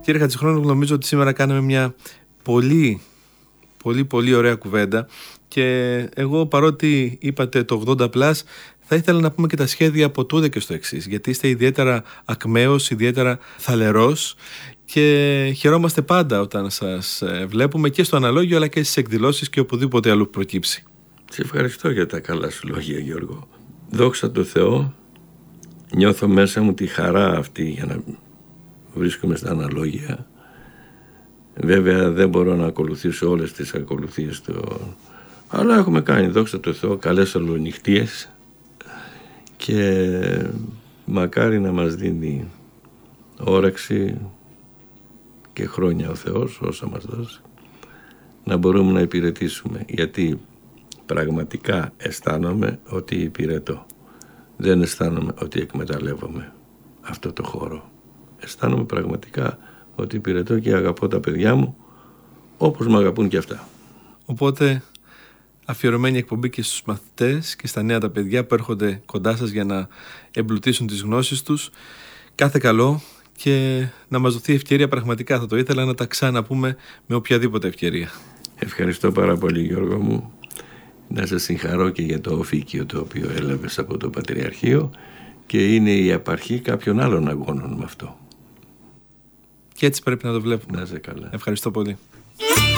Κύριε Χατζηχρόνου, νομίζω ότι σήμερα κάναμε μια πολύ ωραία κουβέντα και εγώ, παρότι είπατε το 80+, θα ήθελα να πούμε και τα σχέδια από τούδε και στο εξής, γιατί είστε ιδιαίτερα ακμαίος, ιδιαίτερα θαλερός και χαιρόμαστε πάντα όταν σας βλέπουμε και στο αναλόγιο αλλά και στις εκδηλώσεις και οπουδήποτε αλλού προκύψει. Σε ευχαριστώ για τα καλά σου λόγια, Γιώργο. Δόξα τω Θεώ, νιώθω μέσα μου τη χαρά αυτή για να βρίσκομαι στα αναλόγια. Βέβαια δεν μπορώ να ακολουθήσω όλες τις ακολουθίες του, αλλά έχουμε κάνει, δόξα τω Θεώ, καλές ολονυχτίες και μακάρι να μας δίνει όρεξη και χρόνια ο Θεός, όσα μας δώσει, να μπορούμε να υπηρετήσουμε, γιατί πραγματικά αισθάνομαι ότι υπηρετώ. Δεν αισθάνομαι ότι εκμεταλλεύομαι αυτό το χώρο. Αισθάνομαι πραγματικά ότι υπηρετώ και αγαπώ τα παιδιά μου όπως με αγαπούν και αυτά. Οπότε αφιερωμένη εκπομπή και στους μαθητές και στα νέα τα παιδιά που έρχονται κοντά σας για να εμπλουτίσουν τις γνώσεις τους. Κάθε καλό και να μας δοθεί ευκαιρία, πραγματικά θα το ήθελα, να τα ξαναπούμε με οποιαδήποτε ευκαιρία. Ευχαριστώ πάρα πολύ, Γιώργο μου. Να σε συγχαρώ και για το οφίκιο το οποίο έλαβες από το Πατριαρχείο και είναι η απαρχή κάποιων άλλων αγώνων με αυτό. Και έτσι πρέπει να το βλέπουμε. Να είσαι καλά. Ευχαριστώ πολύ.